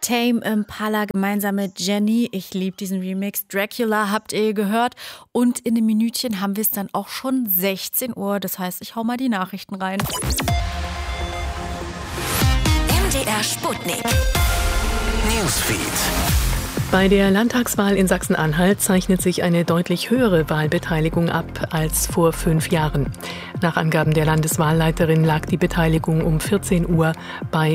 Tame Impala gemeinsam mit Jenny. Ich liebe diesen Remix. Dracula habt ihr gehört. Und in einem Minütchen haben wir es dann auch schon 16 Uhr. Das heißt, ich hau mal die Nachrichten rein. MDR Sputnik. Newsfeed. Bei der Landtagswahl in Sachsen-Anhalt zeichnet sich eine deutlich höhere Wahlbeteiligung ab als vor 5 Jahren. Nach Angaben der Landeswahlleiterin lag die Beteiligung um 14 Uhr bei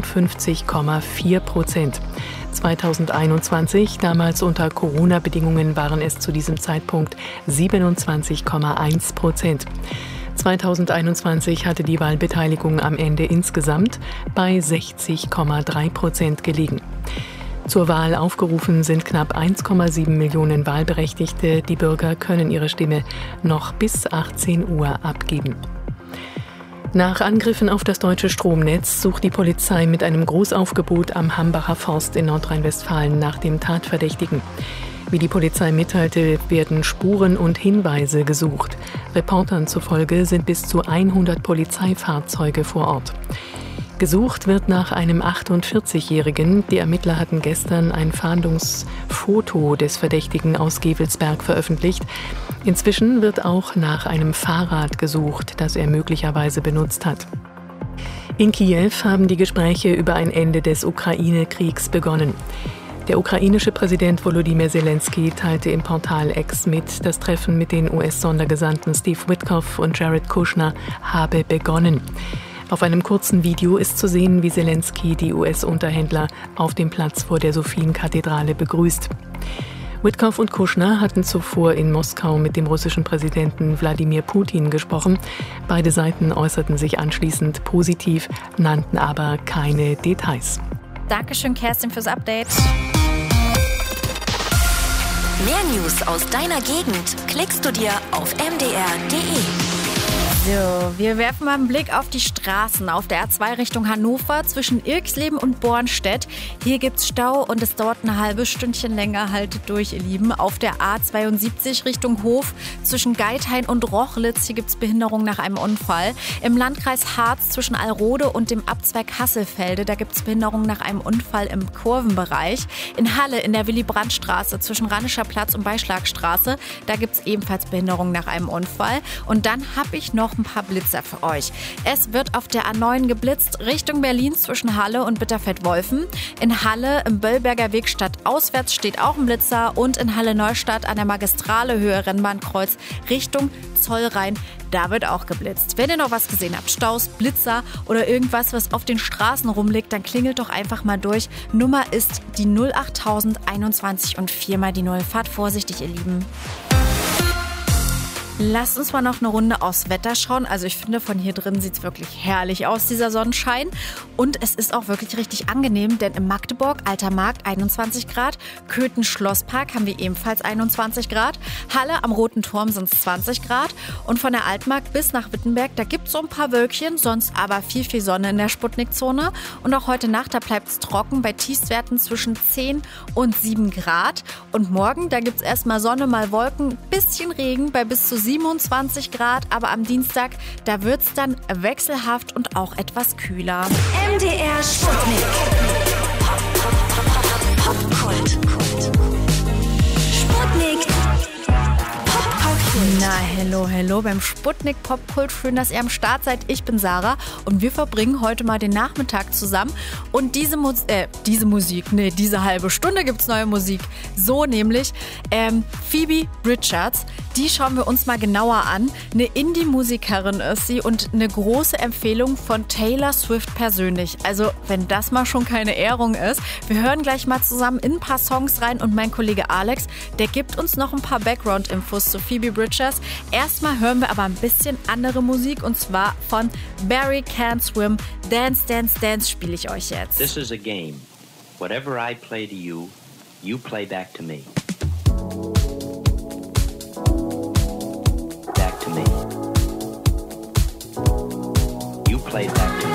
54,4%. 2021, damals unter Corona-Bedingungen, waren es zu diesem Zeitpunkt 27,1%. 2021 hatte die Wahlbeteiligung am Ende insgesamt bei 60,3% gelegen. Zur Wahl aufgerufen sind knapp 1,7 Millionen Wahlberechtigte. Die Bürger können ihre Stimme noch bis 18 Uhr abgeben. Nach Angriffen auf das deutsche Stromnetz sucht die Polizei mit einem Großaufgebot am Hambacher Forst in Nordrhein-Westfalen nach dem Tatverdächtigen. Wie die Polizei mitteilte, werden Spuren und Hinweise gesucht. Reportern zufolge sind bis zu 100 Polizeifahrzeuge vor Ort. Gesucht wird nach einem 48-Jährigen. Die Ermittler hatten gestern ein Fahndungsfoto des Verdächtigen aus Gevelsberg veröffentlicht. Inzwischen wird auch nach einem Fahrrad gesucht, das er möglicherweise benutzt hat. In Kiew haben die Gespräche über ein Ende des Ukraine-Kriegs begonnen. Der ukrainische Präsident Volodymyr Zelensky teilte im Portal X mit, das Treffen mit den US-Sondergesandten Steve Witkoff und Jared Kushner habe begonnen. Auf einem kurzen Video ist zu sehen, wie Zelensky die US-Unterhändler auf dem Platz vor der Sophienkathedrale begrüßt. Witkoff und Kushner hatten zuvor in Moskau mit dem russischen Präsidenten Wladimir Putin gesprochen. Beide Seiten äußerten sich anschließend positiv, nannten aber keine Details. Dankeschön, Kerstin, fürs Update. Mehr News aus deiner Gegend klickst du dir auf mdr.de. So, wir werfen mal einen Blick auf die Straßen auf der A2 Richtung Hannover zwischen Irxleben und Bornstedt. Hier gibt's Stau und es dauert ein halbes Stündchen länger. Haltet durch, ihr Lieben. Auf der A72 Richtung Hof zwischen Geithain und Rochlitz. Hier gibt's Behinderung nach einem Unfall. Im Landkreis Harz zwischen Alrode und dem Abzweig Hasselfelde. Da gibt's Behinderung nach einem Unfall im Kurvenbereich. In Halle in der Willy-Brandt-Straße zwischen Rannischer Platz und Beischlagstraße. Da gibt's ebenfalls Behinderung nach einem Unfall. Und dann habe ich noch ein paar Blitzer für euch. Es wird auf der A9 geblitzt Richtung Berlin zwischen Halle und Bitterfeld-Wolfen. In Halle im Böllberger Weg stadtauswärts steht auch ein Blitzer und in Halle-Neustadt an der Magistrale Höhe Rennbahnkreuz Richtung Zollrhein. Da wird auch geblitzt. Wenn ihr noch was gesehen habt, Staus, Blitzer oder irgendwas, was auf den Straßen rumliegt, dann klingelt doch einfach mal durch. Nummer ist die 08021 und 4 mal die 0. Fahrt vorsichtig, ihr Lieben. Lasst uns mal noch eine Runde aufs Wetter schauen. Also ich finde, von hier drin sieht es wirklich herrlich aus, dieser Sonnenschein. Und es ist auch wirklich richtig angenehm, denn in Magdeburg, Alter Markt, 21 Grad. Köthen Schlosspark haben wir ebenfalls 21 Grad. Halle am Roten Turm sind es 20 Grad. Und von der Altmark bis nach Wittenberg, da gibt es so ein paar Wölkchen, sonst aber viel, viel Sonne in der Sputnik-Zone. Und auch heute Nacht, da bleibt es trocken bei Tiefstwerten zwischen 10 und 7 Grad. Und morgen, da gibt es erstmal Sonne, mal Wolken, bisschen Regen bei bis zu 27 Grad, aber am Dienstag, da wird es dann wechselhaft und auch etwas kühler. MDR Sputnik. Popkult. Sputnik. Popkult. Na, hello beim Sputnik Popkult. Schön, dass ihr am Start seid. Ich bin Sarah und wir verbringen heute mal den Nachmittag zusammen. Und diese halbe Stunde gibt's neue Musik. So nämlich Phoebe Bridgers. Die schauen wir uns mal genauer an. Eine Indie-Musikerin ist sie und eine große Empfehlung von Taylor Swift persönlich. Also, wenn das mal schon keine Ehrung ist. Wir hören gleich mal zusammen in ein paar Songs rein und mein Kollege Alex, der gibt uns noch ein paar Background-Infos zu Phoebe Bridgers. Erstmal hören wir aber ein bisschen andere Musik und zwar von Barry Can't Swim. Dance, Dance, Dance spiele ich euch jetzt. This is a game. Whatever I play to you, you play back to me. Back to me. You play back